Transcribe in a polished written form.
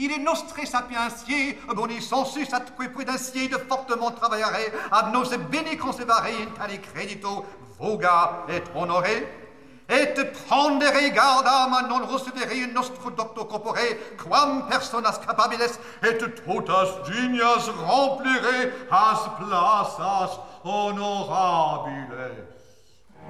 Il est nostre sapientiae, boni sensus atque prudentie de fortement travaillare, ad nos bene conservare in tale credito, voga et honore, et prendere gardam a non recevere nostro docto corpore, quam personas capabiles, et totas dignas remplire as plaças honorabiles.